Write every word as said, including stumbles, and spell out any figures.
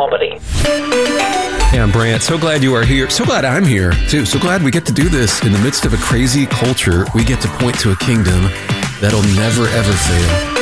Albany. Hey, I'm Brant. So glad you are here. So glad I'm here, too. So glad we get to do this in the midst of a crazy culture. We get to point to a kingdom that'll never, ever fail.